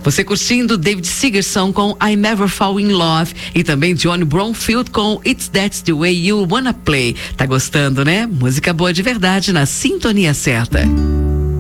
Você curtindo David Segerson com I Never Fall in Love e também Johnny Bromfield com It's That's the Way You Wanna Play. Tá gostando, né? Música boa de verdade na sintonia certa.